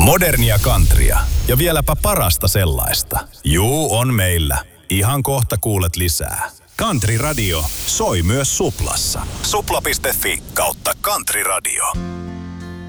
Modernia countrya ja vieläpä parasta sellaista. Juu, on meillä. Ihan kohta kuulet lisää. Country Radio soi myös Suplassa. Supla.fi/countryradio.